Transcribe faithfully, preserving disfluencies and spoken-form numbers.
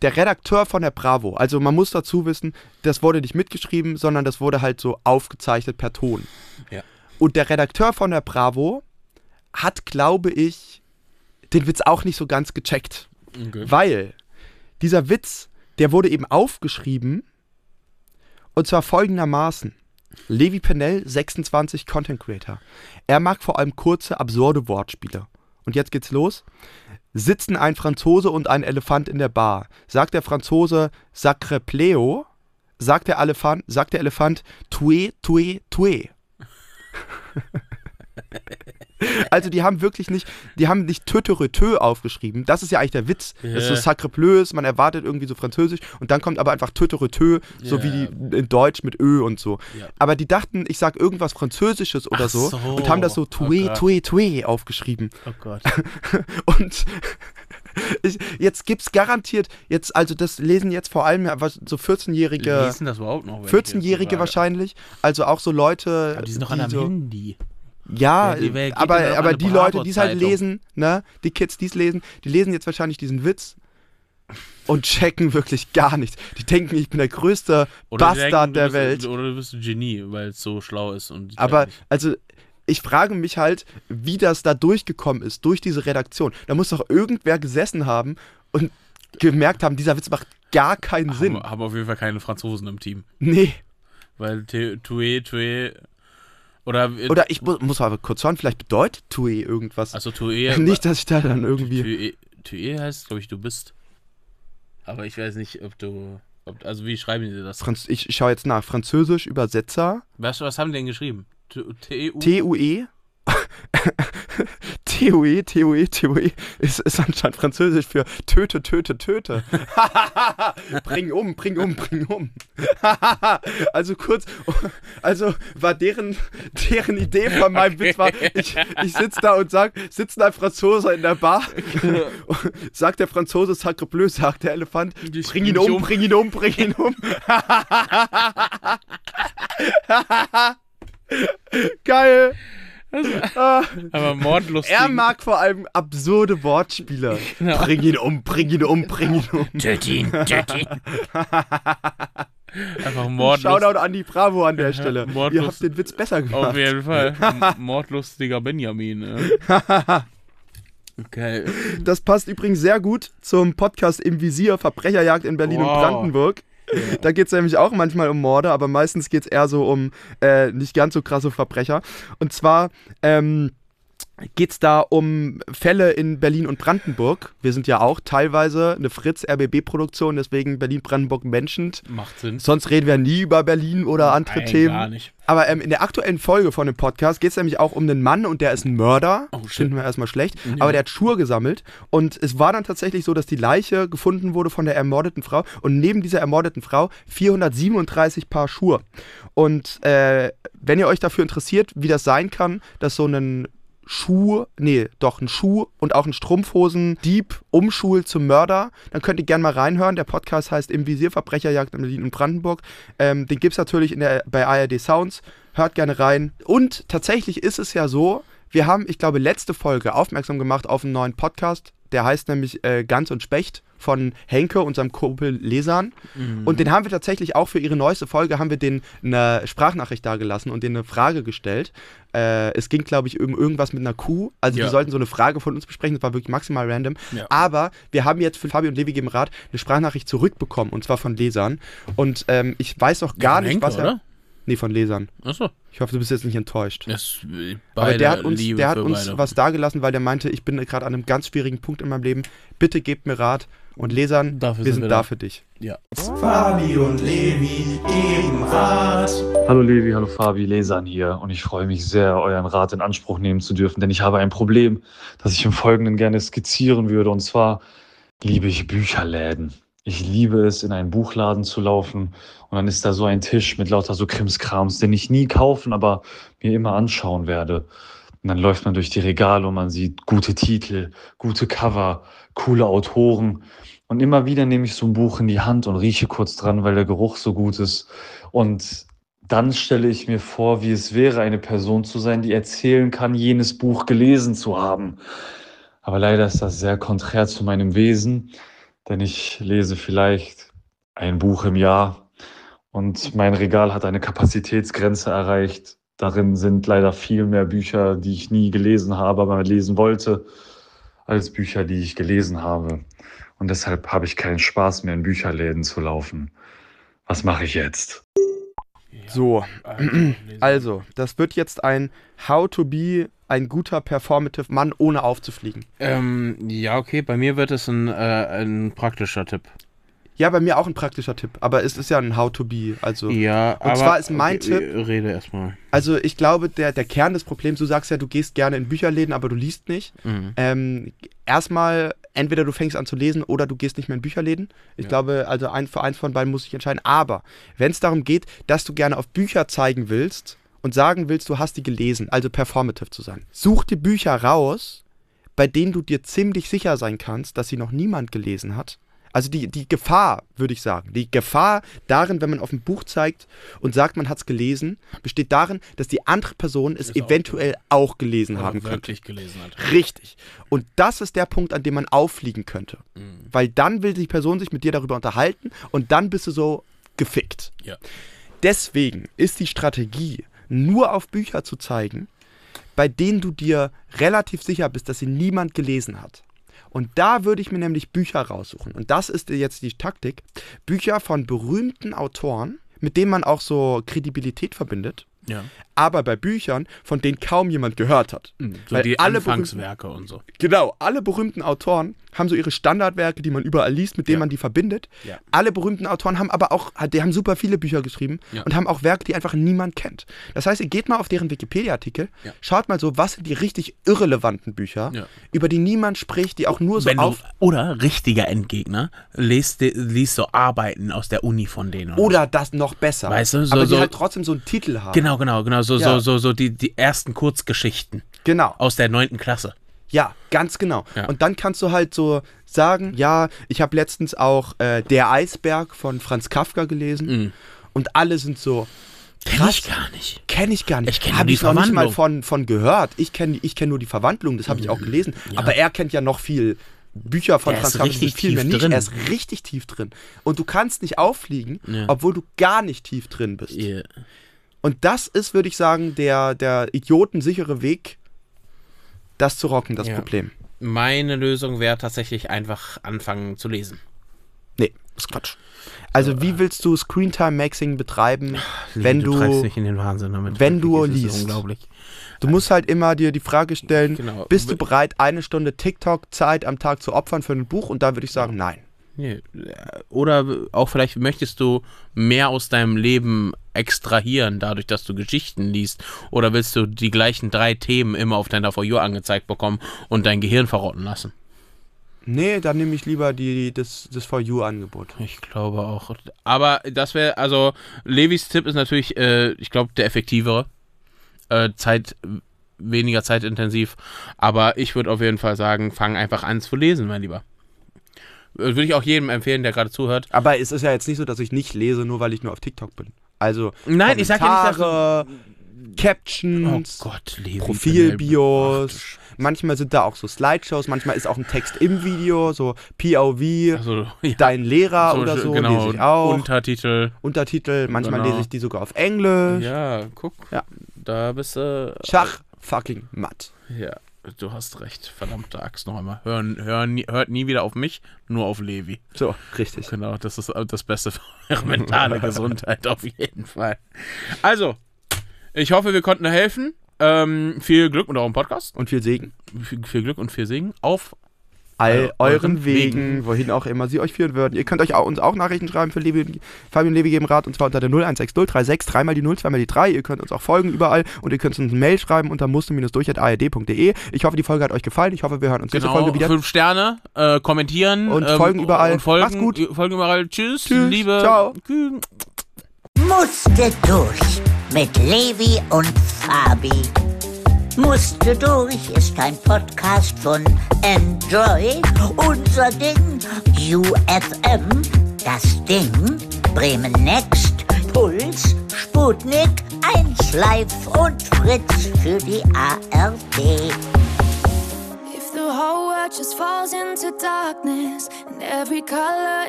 der Redakteur von der Bravo, also man muss dazu wissen, das wurde nicht mitgeschrieben, sondern das wurde halt so aufgezeichnet per Ton. Ja. Und der Redakteur von der Bravo hat, glaube ich, den Witz auch nicht so ganz gecheckt. Okay. Weil dieser Witz, der wurde eben aufgeschrieben und zwar folgendermaßen. Levi Pennell, sechsundzwanzig, Content Creator. Er mag vor allem kurze, absurde Wortspiele. Und jetzt geht's los. Sitzen ein Franzose und ein Elefant in der Bar. Sagt der Franzose Sacre Pleo, sagt der Elefant, sagt der Elefant Tue, Tue, Tue. Also die haben wirklich nicht, die haben nicht Töteretö aufgeschrieben. Das ist ja eigentlich der Witz. Yeah. Das ist so Sacre Bleu, man erwartet irgendwie so französisch und dann kommt aber einfach Töteretö, so Yeah. wie die in Deutsch mit Ö und so. Ja. Aber die dachten, ich sag irgendwas Französisches oder Ach so, so. und haben das so Tue, Oh Tue, Tue aufgeschrieben. Oh Gott. Und ich, jetzt gibt's garantiert, jetzt, also das lesen jetzt vor allem ja was, so vierzehnjährige, Lesen das überhaupt noch? vierzehnjährige wahrscheinlich, also auch so Leute, Aber die sind doch die alle am so, Handy. ja, Ja, die- wer geht aber, denn auf aber eine die Leute, die es halt Bravo-Zeitung? lesen, ne, die Kids, die es lesen, die lesen jetzt wahrscheinlich diesen Witz und checken wirklich gar nichts. Die denken, ich bin der größte Oder die Bastard denken, du der bist, Welt. Oder du bist ein Genie, weil es so schlau ist. Und die Aber, checken nicht. also, ich frage mich halt, wie das da durchgekommen ist, durch diese Redaktion. Da muss doch irgendwer gesessen haben und gemerkt haben, dieser Witz macht gar keinen Sinn. Haben, haben auf jeden Fall keine Franzosen im Team. Nee. Weil Te- Tue, Tue. Oder. Oder ich mu muss aber kurz schauen, vielleicht bedeutet Tue irgendwas. Also Tue. Nicht, dass ich da dann irgendwie... Tue, Tue heißt, glaube ich, du bist. Aber ich weiß nicht, ob du. Ob, also, wie schreiben die das? Franz ich ich schaue jetzt nach. Französisch Übersetzer. Was, was haben die denn geschrieben? T U? T U E. T U E, T U E, T U E ist, ist anscheinend französisch für töte, töte, töte. Bring um, bring um, bring um. Also kurz, also war deren, deren Idee von meinem Witz war, ich, ich sitze da und sag, sitzt ein Franzose in der Bar, sagt der Franzose Sacre Bleu, sagt der Elefant, bring ihn um, bring ihn um, bring ihn um. Geil. Ah. Aber mordlustig. Er mag vor allem absurde Wortspiele. Genau. Bring ihn um, bring ihn um, bring ihn um. Töt ihn, töt ihn. Einfach mordlustig. Shoutout an die Bravo an der Stelle. Mordlust- Ihr habt den Witz besser gemacht. Auf jeden Fall. M- Mordlustiger Benjamin. Ne? Okay. Das passt übrigens sehr gut zum Podcast Im Visier, Verbrecherjagd in Berlin Wow. und Brandenburg. Ja. Da geht es nämlich auch manchmal um Morde, aber meistens geht es eher so um äh, nicht ganz so krasse Verbrecher. Und zwar ähm, geht es da um Fälle in Berlin und Brandenburg. Wir sind ja auch teilweise eine Fritz-R B B-Produktion, deswegen Berlin-Brandenburg menschend. Macht Sinn. Sonst reden wir nie über Berlin oder andere Nein, Themen. gar nicht. Aber ähm, in der aktuellen Folge von dem Podcast geht es nämlich auch um einen Mann und der ist ein Mörder. Oh, shit. Finden wir erstmal schlecht. Ja. Aber der hat Schuhe gesammelt und es war dann tatsächlich so, dass die Leiche gefunden wurde von der ermordeten Frau und neben dieser ermordeten Frau vierhundertsiebenunddreißig Paar Schuhe. Und äh, wenn ihr euch dafür interessiert, wie das sein kann, dass so ein Schuh, nee, doch ein Schuh und auch ein Strumpfhosen-Dieb umschult zum Mörder, dann könnt ihr gerne mal reinhören. Der Podcast heißt Im Visier, Verbrecherjagd in Berlin und Brandenburg. Ähm, den gibt es natürlich in der, bei A R D Sounds. Hört gerne rein. Und tatsächlich ist es ja so, wir haben, ich glaube, letzte Folge aufmerksam gemacht auf einen neuen Podcast. Der heißt nämlich äh, Gans und Specht von Henke und seinem Kumpel Lesan. Mhm. Und den haben wir tatsächlich auch für ihre neueste Folge, haben wir denen eine Sprachnachricht dagelassen und denen eine Frage gestellt. Äh, es ging, glaube ich, um irgendwas mit einer Kuh. Also Ja. die sollten so eine Frage von uns besprechen. Das war wirklich maximal random. Ja. Aber wir haben jetzt für Fabi und Levi geben Rat eine Sprachnachricht zurückbekommen. Und zwar von Lesern. Und ähm, ich weiß auch gar Von nicht, Henke, was er... oder? Nee, von Lesern. Achso. Ich hoffe, du bist jetzt nicht enttäuscht. Das, äh, Aber beide der hat uns, Liebe der hat für uns beide. was dagelassen, weil der meinte, ich bin gerade an einem ganz schwierigen Punkt in meinem Leben. Bitte gebt mir Rat. Und Lesern, Dafür wir sind sind wir da da. für dich. Ja. Fabi und Levi geben Rat. Hallo Levi, hallo Fabi, Lesan hier und ich freue mich sehr, euren Rat in Anspruch nehmen zu dürfen, denn ich habe ein Problem, das ich im Folgenden gerne skizzieren würde, und zwar liebe ich Bücherläden. Ich liebe es, in einen Buchladen zu laufen und dann ist da so ein Tisch mit lauter so Krimskrams, den ich nie kaufen, aber mir immer anschauen werde. Und dann läuft man durch die Regale und man sieht gute Titel, gute Cover, coole Autoren. Und immer wieder nehme ich so ein Buch in die Hand und rieche kurz dran, weil der Geruch so gut ist. Und dann stelle ich mir vor, wie es wäre, eine Person zu sein, die erzählen kann, jenes Buch gelesen zu haben. Aber leider ist das sehr konträr zu meinem Wesen. denn ich lese vielleicht ein Buch im Jahr und mein Regal hat eine Kapazitätsgrenze erreicht. Darin sind leider viel mehr Bücher, die ich nie gelesen habe, aber lesen wollte, als Bücher, die ich gelesen habe. Und deshalb habe ich keinen Spaß mehr, in Bücherläden zu laufen. Was mache ich jetzt? So, also, das wird jetzt ein How to be ein guter performative Mann, ohne aufzufliegen. Ähm, ja, okay, bei mir wird es ein, äh, ein praktischer Tipp. Ja, bei mir auch ein praktischer Tipp, aber es ist ja ein How to be, also. Ja, und aber, zwar ist mein okay, Tipp. Rede erstmal. Also, ich glaube, der, der Kern des Problems, du sagst ja, du gehst gerne in Bücherläden, aber du liest nicht. Mhm. Ähm, erstmal, entweder du fängst an zu lesen oder du gehst nicht mehr in Bücherläden. Ich Ja. glaube, also ein, für eins von beiden muss ich entscheiden. Aber wenn es darum geht, dass du gerne auf Bücher zeigen willst und sagen willst, du hast die gelesen, also performative zu sein, such dir Bücher raus, bei denen du dir ziemlich sicher sein kannst, dass sie noch niemand gelesen hat. Also die, die Gefahr, würde ich sagen, die Gefahr darin, wenn man auf ein Buch zeigt und sagt, man hat es gelesen, besteht darin, dass die andere Person es Es eventuell auch gelesen Oder haben könnte. wirklich gelesen hat. Richtig. Und das ist der Punkt, an dem man auffliegen könnte. Mhm. Weil dann will die Person sich mit dir darüber unterhalten und dann bist du so gefickt. Ja. Deswegen ist die Strategie, nur auf Bücher zu zeigen, bei denen du dir relativ sicher bist, dass sie niemand gelesen hat. Und da würde ich mir nämlich Bücher raussuchen. Und das ist jetzt die Taktik. Bücher von berühmten Autoren, mit denen man auch so Kredibilität verbindet. Ja. Aber bei Büchern, von denen kaum jemand gehört hat. So Weil die alle Anfangswerke und so. Genau, alle berühmten Autoren haben so ihre Standardwerke, die man überall liest, mit denen Ja. man die verbindet. Ja. Alle berühmten Autoren haben aber auch, die haben super viele Bücher geschrieben Ja. und haben auch Werke, die einfach niemand kennt. Das heißt, ihr geht mal auf deren Wikipedia-Artikel, Ja. schaut mal so, was sind die richtig irrelevanten Bücher, Ja. über die niemand spricht, die auch nur so Wenn auf... du, oder richtiger Endgegner, liest, liest so Arbeiten aus der Uni von denen. Oder das noch besser. Weißt du, so- aber die so- halt trotzdem so einen Titel haben. Genau, genau, genau. So, Ja. so, so, so die, die ersten Kurzgeschichten Genau. aus der neunten Klasse. Ja, ganz genau. Ja. Und dann kannst du halt so sagen, ja, ich habe letztens auch äh, Der Eisberg von Franz Kafka gelesen Mhm. und alle sind so, Kenn krass, ich gar nicht. kenne ich gar nicht. Ich kenn nur Habe die ich noch nicht mal Verwandlung. von, von gehört. Ich kenne ich kenn nur die Verwandlung, das habe ich auch gelesen. Ja. Aber er kennt ja noch viel Bücher von Der Franz ist Kafka, richtig sind viel tief mehr nicht. drin. Er ist richtig tief drin. Und du kannst nicht auffliegen, Ja. obwohl du gar nicht tief drin bist. Yeah. Und das ist, würde ich sagen, der, der idiotensichere Weg, das zu rocken, das Ja. Problem. Meine Lösung wäre tatsächlich einfach anfangen zu lesen. Nee, das ist Quatsch. Also wie willst du Screentime-Maxing betreiben, wenn du du, treibst mich in den Wahnsinn damit. wenn du Wirklich, es ist liest? unglaublich. du musst halt immer dir die Frage stellen, Genau. bist du bereit, eine Stunde TikTok-Zeit am Tag zu opfern für ein Buch? Und da würde ich sagen, nein. Nee, oder auch vielleicht möchtest du mehr aus deinem Leben extrahieren, dadurch, dass du Geschichten liest. Oder willst du die gleichen drei Themen immer auf deiner For You angezeigt bekommen und dein Gehirn verrotten lassen? Nee, dann nehme ich lieber die, das, das For You-Angebot. Ich glaube auch. Aber das wäre, also Levis Tipp ist natürlich, äh, ich glaube, der effektivere. Äh, Zeit, weniger zeitintensiv. Aber ich würde auf jeden Fall sagen, fang einfach an zu lesen, mein Lieber. Würde ich auch jedem empfehlen, der gerade zuhört. Aber es ist ja jetzt nicht so, dass ich nicht lese, nur weil ich nur auf TikTok bin. Also Nein, ich sag ja nicht, dass du- Kommentare, Oh Captions, Gott, Levi. Profilbios. Ach, du Manchmal sind da auch so Slideshows, manchmal ist auch ein Text im Video, so P O V, Also, ja, dein Lehrer oder so, genau, lese ich auch. Untertitel. Untertitel, manchmal Genau. lese ich die sogar auf Englisch. Ja, guck. Ja. Da bist du. Schach, fucking matt. Ja, du hast recht. Verdammte Axt noch einmal. Hör, hör, nie- hört nie wieder auf mich, nur auf Levi. So, richtig. Genau, das ist das Beste für eure mentale Gesundheit auf jeden Fall. Also, ich hoffe, wir konnten helfen. Ähm, viel Glück mit eurem Podcast. Und viel Segen. Viel, viel Glück und viel Segen auf All Äh, euren euren Wegen, Wegen. wohin auch immer sie euch führen würden. Ihr könnt euch auch, uns auch Nachrichten schreiben für Levi, Fabian Levi geben Rat, und zwar unter der null eins sechs null drei sechs drei mal die null zwei mal die drei. Ihr könnt uns auch folgen überall und ihr könnt uns eine Mail schreiben unter muster-durch at a r d punkt d e. Ich hoffe, die Folge hat euch gefallen. Ich hoffe, wir hören uns nächste genau, Folge wieder. fünf Sterne, äh, kommentieren Und ähm, folgen überall. Und folgen, Macht's gut. Folgen überall. Tschüss, Tschüss. liebe. Ciao. Kü- Musste durch mit Levi und Fabi. Musste durch ist ein Podcast von Enjoy. Unser Ding, U F M, das Ding, Bremen Next, Puls, Sputnik, eins Live und Fritz für die A R D. If the whole world just falls into darkness, and every color